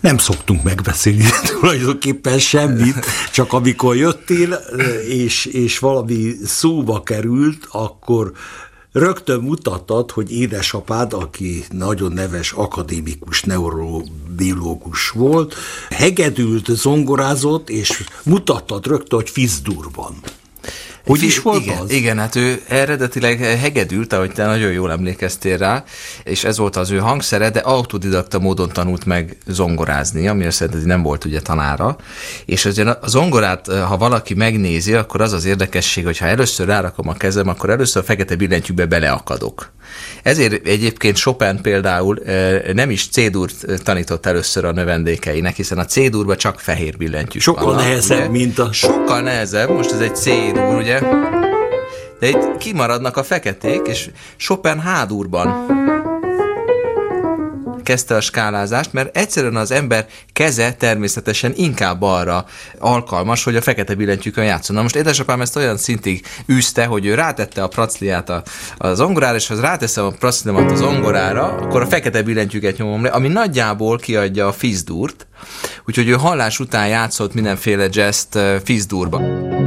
Nem szoktunk megbeszélni tulajdonképpen semmit, csak amikor jöttél, és valami szóba került, akkor rögtön mutattad, hogy édesapád, aki nagyon neves akadémikus neurobiológus volt, hegedült, zongorázott, és mutattad rögtön, hogy Fiszdurban. Hogy is volt igen, az? Igen, hát ő eredetileg hegedült, ahogy te nagyon jól emlékeztél rá, és ez volt az ő hangszere, de autodidakta módon tanult meg zongorázni, amire szerintem nem volt ugye tanára, és azért a zongorát, ha valaki megnézi, akkor az az érdekesség, hogy ha először rárakom a kezem, akkor először a fekete billentyűbe beleakadok. Ezért egyébként Chopin például nem is C-durt tanított először a növendékeinek, hiszen a C-durban csak fehér billentyűk Sokkal vannak, nehezebb, ugye? mint a... Sokkal nehezebb, most ez egy C-dur, ugye? De itt kimaradnak a feketék, és Chopin H-durban kezdte a skálázást, mert egyszerűen az ember keze természetesen inkább arra alkalmas, hogy a fekete billentyűkön játszon. Na most édesapám ezt olyan szintig űzte, hogy ő rátette a pracliát a zongorára, és ha ráteszem a pracliamat a zongorára, akkor a fekete billentyűket nyomom le, ami nagyjából kiadja a Fiszdurt, úgyhogy ő hallás után játszott mindenféle jazzt Fiszdurba.